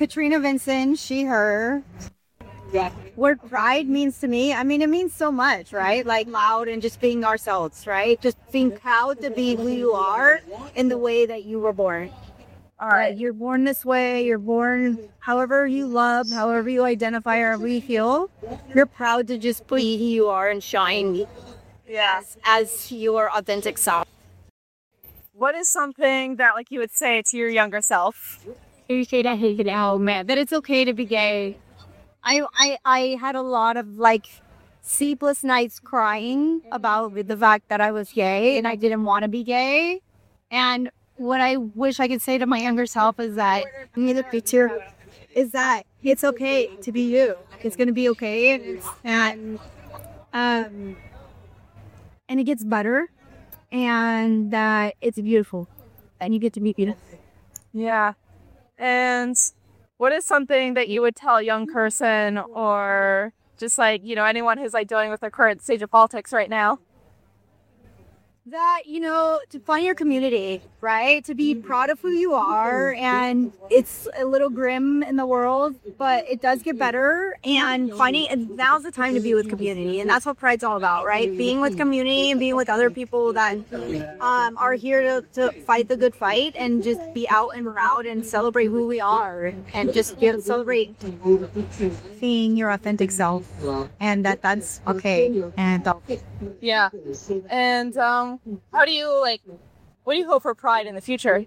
Katrina Vincent, she, her. What pride means to me, I mean, it means so much, right? Like loud and just being ourselves, right? Just being proud to be who you are in the way that you were born. All right. You're born this way, you're born however you love, however you identify, however you feel. You're proud to just be who you are and shine as your authentic self. What is something that like you would say to your younger self? You say that, oh man, that it's okay to be gay. I had a lot of like sleepless nights crying about the fact that I was gay and I didn't want to be gay. And what I wish I could say to my younger self is that in the future is that it's okay to be you. It's gonna be okay, and it gets better, and that it's beautiful, and you get to meet beautiful. Yeah. And what is something that you would tell a young person or just like, you know, anyone who's like dealing with the current stage of politics right now? That, you know, to find your community, right? To be proud of who you are. And it's a little grim in the world, but it does get better. And now's the time to be with community. And that's what Pride's all about, right? Being with community and being with other people that are here to fight the good fight and just be out and proud and celebrate who we are and just celebrate being your authentic self. And that's okay. And yeah. And how do you what do you hope for Pride in the future?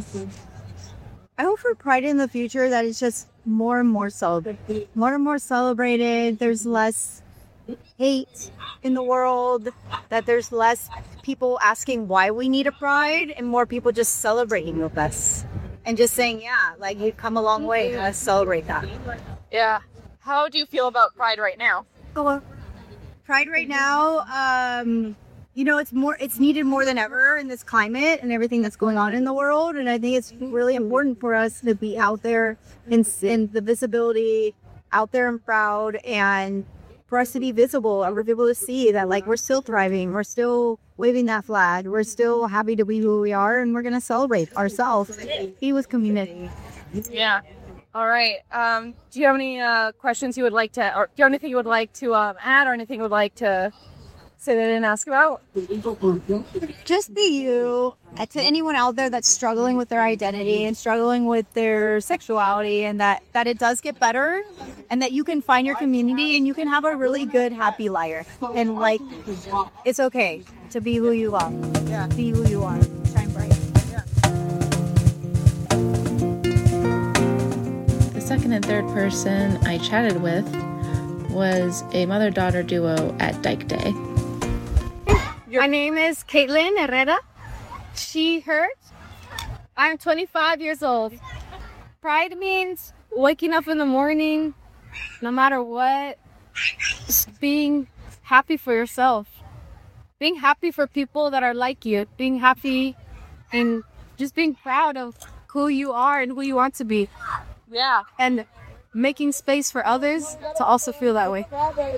I hope for Pride in the future that it's just more and more celebrated. More and more celebrated. There's less hate in the world. That there's less people asking why we need a Pride and more people just celebrating with us. And just saying, yeah, like you've come a long way. Let's celebrate that. Yeah. How do you feel about Pride right now? Pride right now, you know, it's needed more than ever in this climate and everything that's going on in the world. And I think it's really important for us to be out there in the visibility, out there and proud, and for us to be visible and for people to see that like we're still thriving, we're still waving that flag, we're still happy to be who we are, and we're gonna celebrate ourselves, be with community. Yeah. All right. Do you have any questions you would like to, or do you have anything you would like to add, or anything you would like to say that I didn't ask about? Just be you. To anyone out there that's struggling with their identity and struggling with their sexuality, and that it does get better, and that you can find your community and you can have a really good, happy life. And like, it's okay to be who you are. Yeah. Be who you are. Shine bright. The second and third person I chatted with was a mother-daughter duo at Dyke Day. My name is Caitlin Herrera. She, her. I'm 25 years old. Pride means waking up in the morning, no matter what, just being happy for yourself. Being happy for people that are like you. Being happy and just being proud of who you are and who you want to be. Yeah. And making space for others to also feel that way.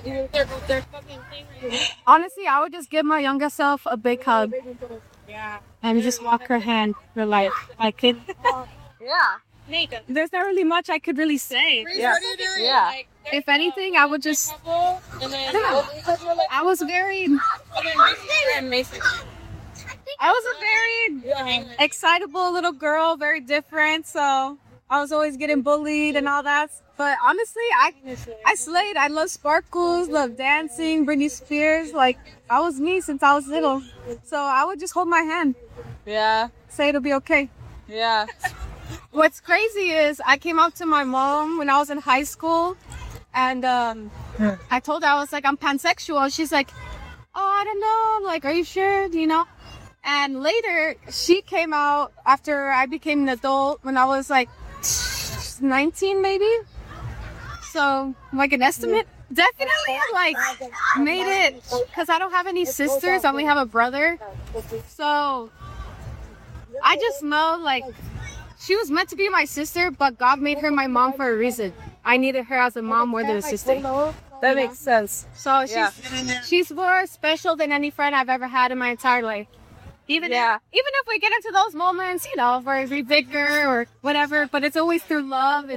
Honestly, I would just give my younger self a big hug. And just walk her hand for life. I could. Yeah. There's not really much I could really say. Yeah. Yeah. If anything, I would just. I was a very excitable little girl, very different. So I was always getting bullied and all that. But honestly, I slayed. I love sparkles, love dancing, Britney Spears. Like, I was me since I was little. So I would just hold my hand. Yeah. Say it'll be okay. Yeah. What's crazy is I came up to my mom when I was in high school. And I told her, I was like, I'm pansexual. She's like, oh, I don't know. Like, are you sure? You know? And later, she came out after I became an adult when I was like 19 maybe. So, like an estimate, definitely like made it, because I don't have any sisters, I only have a brother. So, I just know like she was meant to be my sister, but God made her my mom for a reason. I needed her as a mom more than a sister. That makes sense. So, she's more special than any friend I've ever had in my entire life. Even if we get into those moments, you know, where we bicker or whatever, but it's always through love.